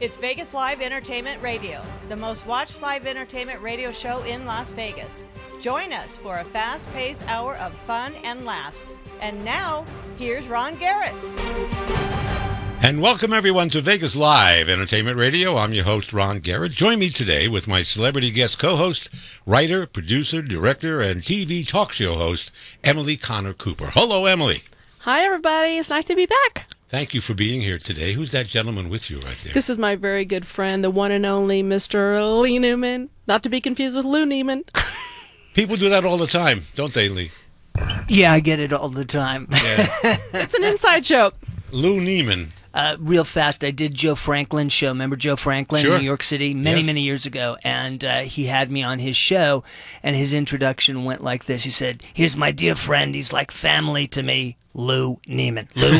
It's Vegas Live Entertainment Radio, the most watched live entertainment radio show in Las Vegas. Join us for a fast-paced hour of fun and laughs. And now, here's Ron Garrett. And welcome everyone to Vegas Live Entertainment Radio. I'm your host, Ron Garrett. Join me today with my celebrity guest co-host, writer, producer, director, and TV talk show host, Emily Connor Cooper. Hello, Emily. Hi, everybody. It's nice to be back. Thank you for being here today. Who's that gentleman with you right there? This is my very good friend, the one and only Mr. Lee Newman. Not to be confused with Lou Neiman. People do that all the time, don't they, Lee? Yeah, I get it all the time. Yeah. It's an inside joke. Lou Neiman. Real fast, I did Joe Franklin's show. Remember Joe Franklin Sure. in New York City many years ago? And he had me on his show, and his introduction went like this. He said, "Here's my dear friend. He's like family to me, Lou Neiman." Lou?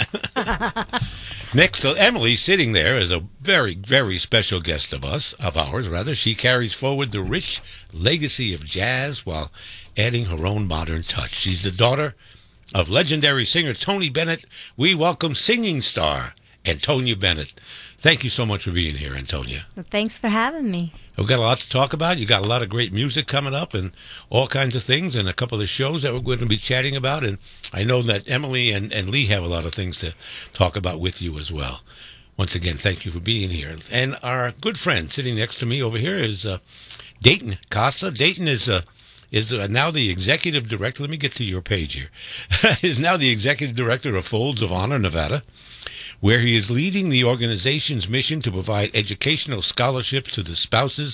Next to Emily, sitting there, is a very, very special guest of ours. She carries forward the rich legacy of jazz while adding her own modern touch. She's the daughter of legendary singer Tony Bennett. We welcome singing star Antonia Bennett. Thank you so much for being here, Antonia. Well, thanks for having me. We've got a lot to talk about. You got a lot of great music coming up and all kinds of things, and a couple of shows that we're going to be chatting about. And I know that Emily and Lee have a lot of things to talk about with you as well. Once again, thank you for being here. And our good friend sitting next to me over here is Dayton Costa. Dayton is now the executive director. Let me get to your page here. Is now the executive director of Folds of Honor, Nevada, where he is leading the organization's mission to provide educational scholarships to the spouses